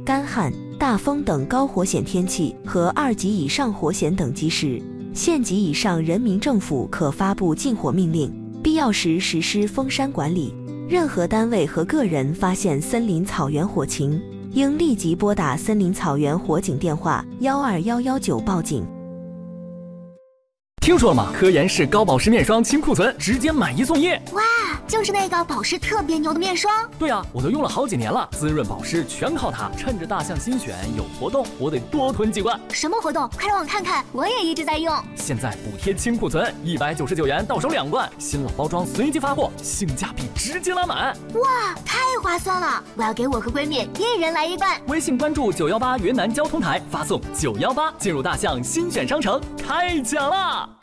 干旱、大风等高火险天气和2级以上火险等级时，县级以上人民政府可发布禁火命令，必要时实施封山管理。任何单位和个人发现森林草原火情，应立即拨打森林草原火警电话12119报警。 听说了吗？科颜氏高保湿面霜清库存，直接买1送1。 哇，就是那个保湿特别牛的面霜。 对啊，我都用了好几年了，滋润保湿全靠它。趁着大象新选有活动，我得多囤几罐。 什么活动？快让我看看，我也一直在用。 现在补贴清库存，199元到手2罐，新老包装随机发货，性价比直接拉满。 哇，太划算了！我要给我和闺蜜1人来1罐。 微信关注918云南交通台，发送918进入大象新选商城，太奖了！